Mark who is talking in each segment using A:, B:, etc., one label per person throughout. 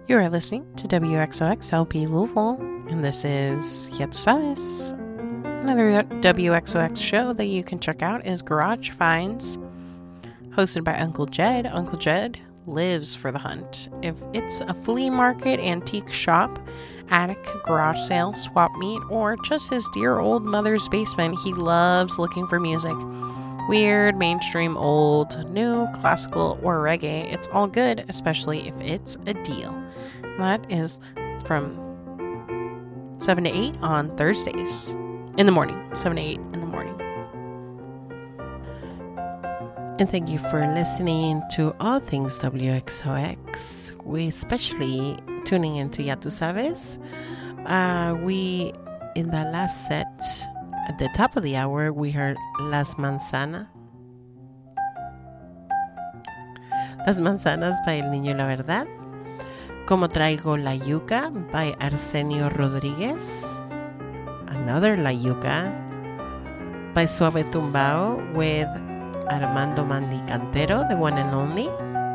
A: You are listening to WXOX-LP Louisville, and this is Ya Tu Sabes. Another WXOX show that you can check out is Garage Finds, hosted by Uncle Jed. Uncle Jed lives for the hunt. If it's a flea market, antique shop, attic, garage sale, swap meet, or just his dear old mother's basement, he loves looking for music. Weird, mainstream, old, new, classical, or reggae. It's all good, especially if it's a deal. That is from 7 to 8 on Thursdays. In the morning. 7 to 8 in the morning.
B: And thank you for listening to all things WXOX. We especially tuning into Ya Tu Sabes. We, in the last set, at the top of the hour, we heard Las Manzanas. Las Manzanas by El Niño y la Verdad. Como Traigo la Yuca by Arsenio Rodríguez. Another La Yuca by Suave Tumbao with Armando Mandy Cantero, the one and only.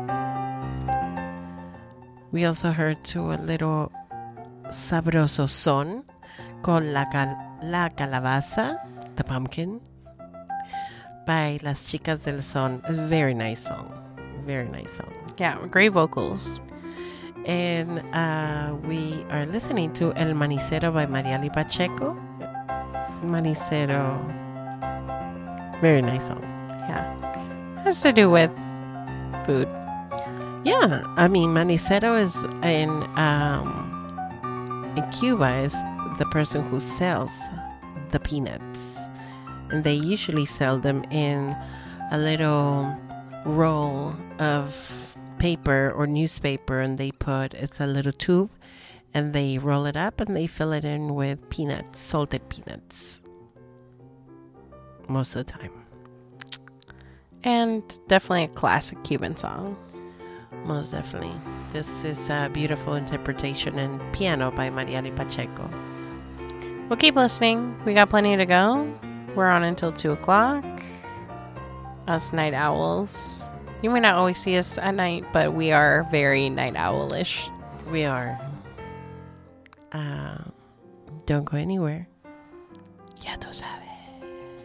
B: We also heard to a little sabroso son called La Calabaza, the pumpkin, by Las Chicas del Son. It's a very nice song. Very nice song.
A: Yeah, great vocals.
B: And we are listening to El Manicero by Mariali Pacheco. Manicero. Very nice song.
A: Yeah. Has to do with food.
B: Yeah. I mean, Manicero is in Cuba is the person who sells the peanuts. And they usually sell them in a little roll of paper or newspaper, and they put, it's a little tube, and they roll it up and they fill it in with peanuts, salted peanuts. Most of the time.
A: And definitely a classic Cuban song.
B: Most definitely. This is a beautiful interpretation and piano by Mariali Pacheco.
A: Well, keep listening. We got plenty to go. We're on until 2 o'clock. Us night owls. You may not always see us at night, but we are very night owl-ish.
B: We are. Don't go anywhere.
A: Ya tu sabes.